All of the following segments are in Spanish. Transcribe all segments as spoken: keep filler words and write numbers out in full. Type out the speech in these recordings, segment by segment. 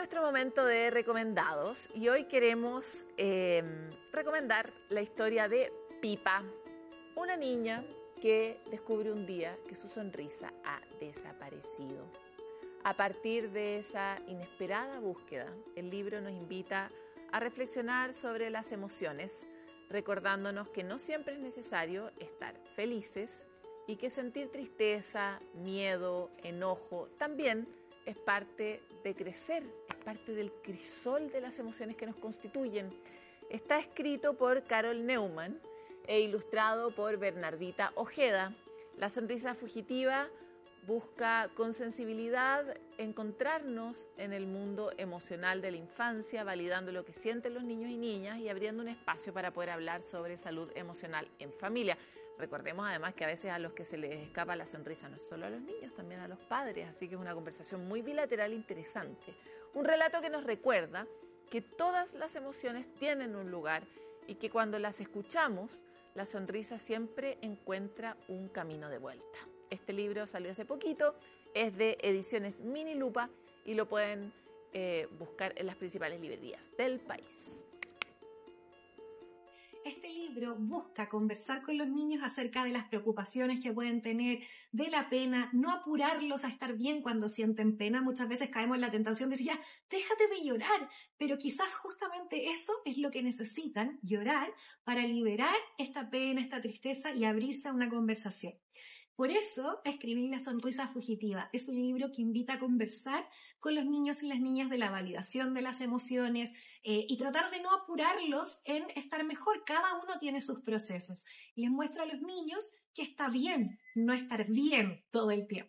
nuestro momento de recomendados y hoy queremos eh, recomendar la historia de Pipa, una niña que descubre un día que su sonrisa ha desaparecido. A partir de esa inesperada búsqueda, el libro nos invita a reflexionar sobre las emociones, recordándonos que no siempre es necesario estar felices y que sentir tristeza, miedo, enojo también es parte de crecer, es parte del crisol de las emociones que nos constituyen. Está escrito por Carol Neumann e ilustrado por Bernardita Ojeda. La sonrisa fugitiva busca con sensibilidad encontrarnos en el mundo emocional de la infancia, validando lo que sienten los niños y niñas y abriendo un espacio para poder hablar sobre salud emocional en familia. Recordemos además que a veces a los que se les escapa la sonrisa no es solo a los niños, también a los padres, así que es una conversación muy bilateral interesante. Un relato que nos recuerda que todas las emociones tienen un lugar y que cuando las escuchamos, la sonrisa siempre encuentra un camino de vuelta. Este libro salió hace poquito, es de Ediciones Mini Lupa y lo pueden eh, buscar en las principales librerías del país. Este libro busca conversar con los niños acerca de las preocupaciones que pueden tener, de la pena, no apurarlos a estar bien cuando sienten pena. Muchas veces caemos en la tentación de decir, ya, déjate de llorar, pero quizás justamente eso es lo que necesitan, llorar, para liberar esta pena, esta tristeza y abrirse a una conversación. Por eso escribí La sonrisa fugitiva. Es un libro que invita a conversar con los niños y las niñas de la validación de las emociones eh, y tratar de no apurarlos en estar mejor. Cada uno tiene sus procesos. Y les muestra a los niños que está bien no estar bien todo el tiempo.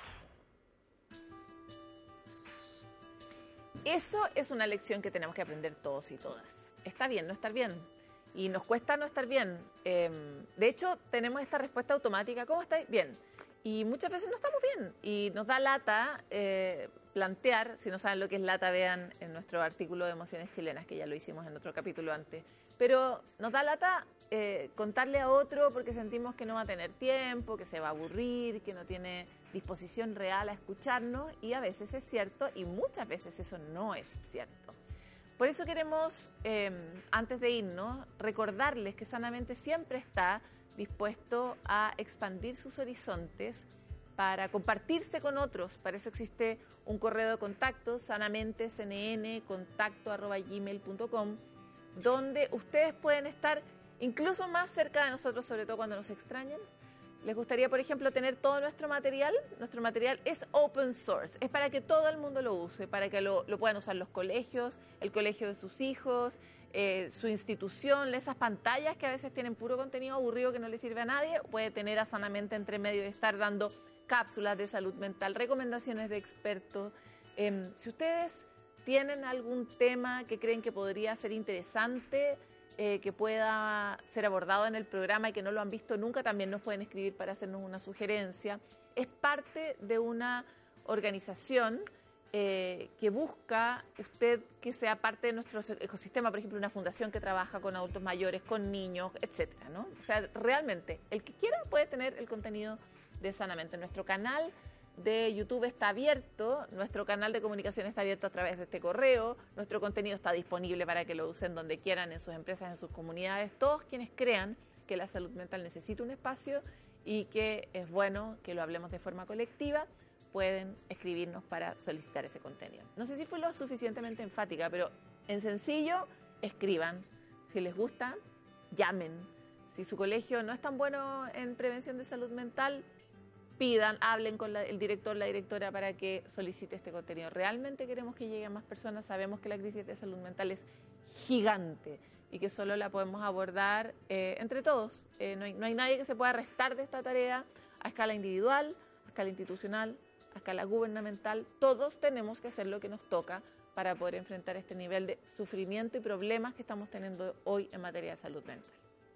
Eso es una lección que tenemos que aprender todos y todas. Está bien no estar bien. Y nos cuesta no estar bien. Eh, de hecho, tenemos esta respuesta automática, ¿cómo estáis? Bien. Y muchas veces no estamos bien. Y nos da lata eh, plantear, si no saben lo que es lata, vean en nuestro artículo de Emociones Chilenas, que ya lo hicimos en otro capítulo antes. Pero nos da lata eh, contarle a otro porque sentimos que no va a tener tiempo, que se va a aburrir, que no tiene disposición real a escucharnos. Y a veces es cierto, y muchas veces eso no es cierto. Por eso queremos, eh, antes de irnos, recordarles que Sanamente siempre está dispuesto a expandir sus horizontes para compartirse con otros. Para eso existe un correo de contacto, sanamentecnn, contacto arroba gmail punto com, donde ustedes pueden estar incluso más cerca de nosotros, sobre todo cuando nos extrañan. ¿Les gustaría, por ejemplo, tener todo nuestro material? Nuestro material es open source, es para que todo el mundo lo use, para que lo, lo puedan usar los colegios, el colegio de sus hijos, eh, su institución, esas pantallas que a veces tienen puro contenido aburrido que no le sirve a nadie, puede tener a Sanamente entre medio y estar dando cápsulas de salud mental, recomendaciones de expertos. Eh, si ustedes tienen algún tema que creen que podría ser interesante, Eh, que pueda ser abordado en el programa y que no lo han visto nunca, también nos pueden escribir para hacernos una sugerencia. Es parte de una organización eh, que busca usted que sea parte de nuestro ecosistema, por ejemplo, una fundación que trabaja con adultos mayores, con niños, etcétera, ¿no? O sea, realmente, el que quiera puede tener el contenido de Sanamente. Nuestro canal de YouTube está abierto, nuestro canal de comunicación está abierto a través de este correo, nuestro contenido está disponible para que lo usen donde quieran, en sus empresas, en sus comunidades, todos quienes crean que la salud mental necesita un espacio y que es bueno que lo hablemos de forma colectiva, pueden escribirnos para solicitar ese contenido. No sé si fue lo suficientemente enfática, pero en sencillo, escriban. Si les gusta, llamen. Si su colegio no es tan bueno en prevención de salud mental, pidan, hablen con la, el director, la directora para que solicite este contenido. Realmente queremos que llegue a más personas. Sabemos que la crisis de salud mental es gigante y que solo la podemos abordar eh, entre todos. Eh, no hay, no hay nadie que se pueda restar de esta tarea a escala individual, a escala institucional, a escala gubernamental. Todos tenemos que hacer lo que nos toca para poder enfrentar este nivel de sufrimiento y problemas que estamos teniendo hoy en materia de salud mental.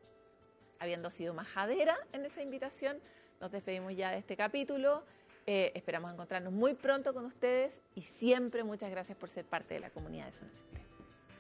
Habiendo sido majadera en esa invitación, nos despedimos ya de este capítulo. Eh, esperamos encontrarnos muy pronto con ustedes y siempre muchas gracias por ser parte de la comunidad de Sanamente.